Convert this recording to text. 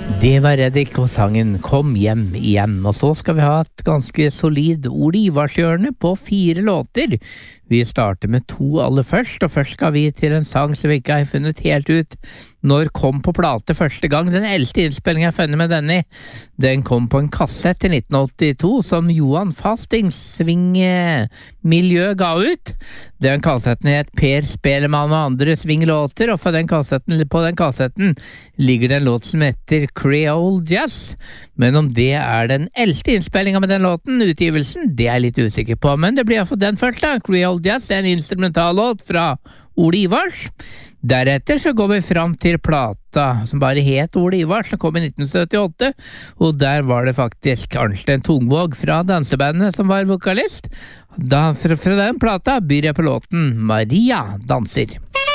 Det var Reddik og sangen Kom hjem igjen, og så skal vi ha et ganske solid Ole Ivarshjørne på 4 låter. Vi starter med 2 aller først, og først skal vi til en sang som vi ikke har funnet helt ut når kom på plate første gang. Den eldste innspillingen jeg har funnet med denne, den kom på en kassett i 1982 som Johan Fastings Svingmiljø ga ut. Den kassetten het Per Spelemann og andre swinglåter, og på den kassetten ligger det en låt som heter Creole Jazz, men om det er den eldste innspillingen med den låten, utgivelsen, det er jeg litt usikker på, men det blir iallfall den første. Creole Jazz er en instrumentallåt fra Ole Ivars. Deretter så går vi fram til plata som bare het Ole Ivars, som kom i 1978, og der var det faktisk Arnstein Tungvåg fra dansebandet som var vokalist. Fra den plata byr jeg på låten Maria danser.